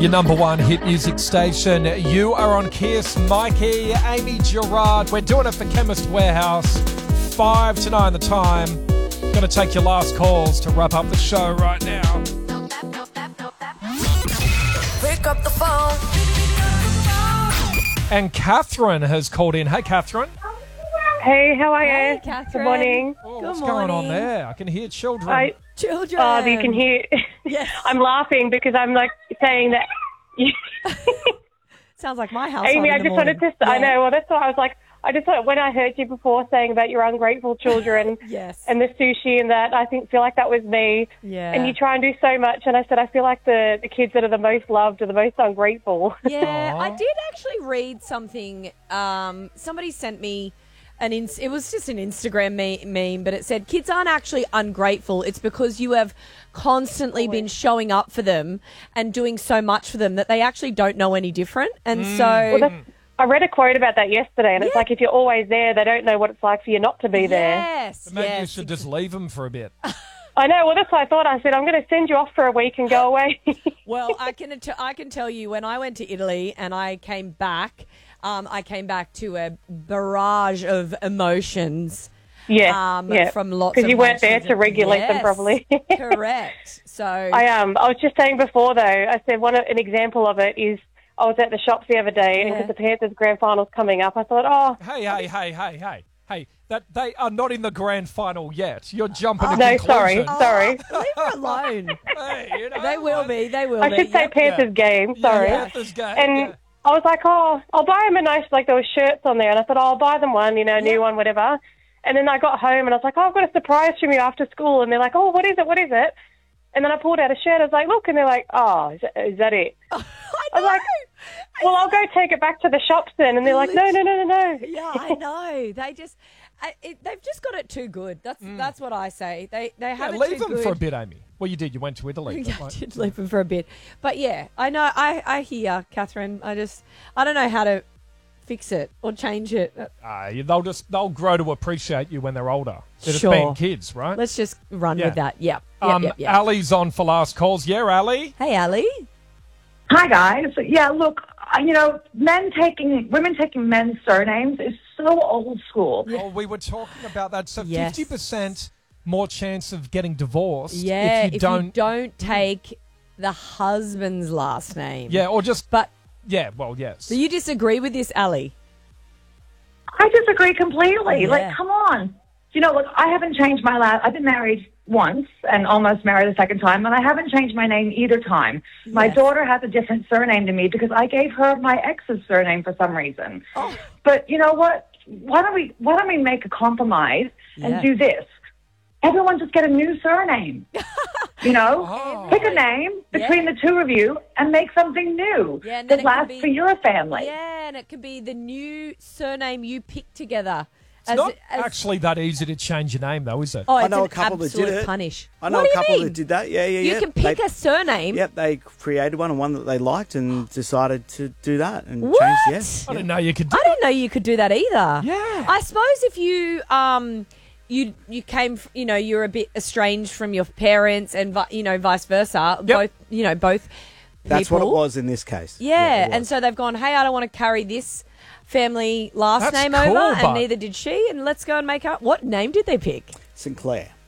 Your number one hit music station. You are on Kiss. Mikey, Amy Gerard. We're doing it for Chemist Warehouse. 5 to 9 the time. Going to take your last calls to wrap up the show right now. Pick up the phone. And Catherine has called in. Hey, Catherine. Hey, how are Hey, you? Catherine. Good morning. Oh, Good what's going on morning. there? I can hear children. Children. Oh, you can hear. Yes. I'm laughing because I'm like saying that. Sounds like my house. Amy, I just wanted to. I know. Well, that's what I was like. I just thought when I heard you before saying about your ungrateful children Yes. and the sushi and that, I feel like that was me. Yeah. And you try and do so much, and I said I feel like the kids that are the most loved are the most ungrateful. Yeah, Aw. I did actually read something. Somebody sent me it was just an Instagram meme, but it said kids aren't actually ungrateful. It's because you have constantly been showing up for them and doing so much for them that they actually don't know any different. And so, I read a quote about that yesterday, and it's like if you're always there, they don't know what it's like for you not to be there. yes, Maybe yes, you should just leave them for a bit. I know. Well, that's what I thought. I said I'm going to send you off for a week and go away. Well, I can tell you when I went to Italy and I came back to a barrage of emotions. Yeah, From lots of because you my weren't there to children. regulate them Yes, properly. Correct. So I was just saying before though. I said an example of it is I was at the shops the other day, and Yeah. because the Panthers grand final's coming up, I thought, oh Hey, that they are not in the grand final yet. You're jumping to no, conclusions. sorry. leave her alone. Hey, you know They will what? be. They will I be. should say Yep. Panthers game. Sorry. Yeah, Panthers game, And yeah. I was like, oh, I'll buy them a nice, like there were shirts on there, and I thought, I'll buy them one, a new one, whatever. And then I got home, and I was like, oh, I've got a surprise from you after school. And they're like, oh, what is it? And then I pulled out a shirt. I was like, look, and they're like, oh, is that it? I was like, well, I'll go take it back to the shops then. And they're like, no. Yeah, I know. They've just got it too good. That's what I say. They have it leave too them good. for a bit, Amy. Well, you did. You went to Italy. Yeah, but I like- did leave them for a bit. But yeah, I know. I hear, Catherine. I don't know how to fix it or change it. they'll grow to appreciate you when they're older. They're just Sure. being kids, right? Let's just run Yeah. with that. Yep. Yep. Ali's on for last calls. Yeah, Ali. Hey, Ali. Hi, guys. Yeah, look, women taking men's surnames is so old school. Oh, we were talking about that. So Yes. 50% more chance of getting divorced Yeah, if you don't. take the husband's last name. Yeah, or just. But Yeah, well, yes. so you disagree with this, Ali? I disagree completely. Yeah. Like, come on. Look, I haven't changed my last. I've been married once and almost married a second time, and I haven't changed my name either time. My Yes. daughter has a different surname to me because I gave her my ex's surname for some reason. Oh. But you know what? Why don't we make a compromise and Yeah. do this? Everyone just get a new surname. Oh. Pick a name between the two of you and make something new Yeah, and then that it can lasts be- for your family. Yeah, and it could be the new surname you pick together. It's not actually that easy to change your name, though, is it? Oh, I it's know an a couple that did absolute it. punish. I know What a do you couple mean? that did that. Yeah. You can pick a surname. Yep, they created one that they liked and decided to do that and What? changed. Yes, I didn't know you could do I didn't know you could do that either. Yeah. I suppose if you you came, you're a bit estranged from your parents and vice versa. Yep. Both. That's what it people. was in this case. Yeah, it was. and so they've gone, hey, I don't want to carry this family last That's name cool, over, but- and neither did she, and let's go and make up. What name did they pick? Sinclair.